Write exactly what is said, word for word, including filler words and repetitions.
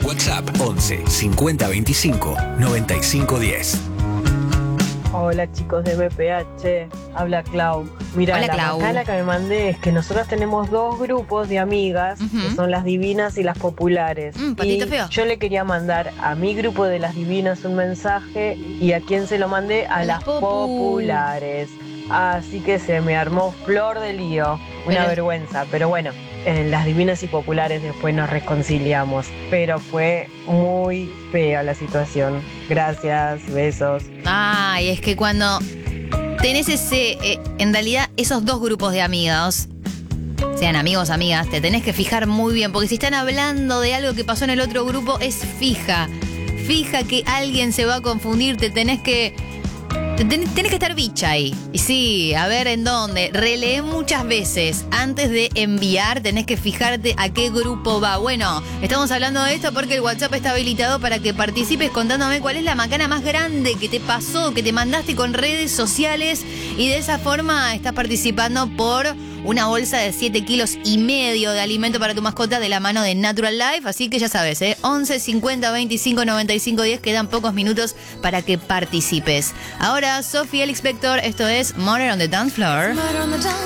WhatsApp once cincuenta veinticinco noventa y cinco diez. Hola chicos de B P H, habla Clau. Mira, Hola, la Clau. macana que me mandé es que nosotros tenemos dos grupos de amigas, Ujú. que son las divinas y las populares. Mm, patito y feo. yo le quería mandar a mi grupo de las divinas un mensaje, y a quién se lo mandé, a, A las las popu. populares. Así que se me armó flor de lío, una Pero- vergüenza, pero bueno. En las divinas y populares después nos reconciliamos, pero fue muy fea la situación. Gracias, besos. Ay, es que cuando tenés ese, eh, en realidad, esos dos grupos de amigos, sean amigos o amigas, te tenés que fijar muy bien, porque si están hablando de algo que pasó en el otro grupo, es fija. Fija que alguien se va a confundir, te tenés que... te ten- tenés que estar bicha ahí. Y sí, a ver en dónde. Relee muchas veces. Antes de enviar, tenés que fijarte a qué grupo va. Bueno, estamos hablando de esto porque el WhatsApp está habilitado para que participes contándome cuál es la macana más grande que te pasó, que te mandaste con redes sociales. Y de esa forma estás participando por una bolsa de siete kilos y medio de alimento para tu mascota de la mano de Natural Life. Así que ya sabes, ¿eh? once cincuenta veinticinco noventa y cinco diez. Quedan pocos minutos para que participes. Ahora, Sofía el Inspector, esto es Murder on the Dance Floor.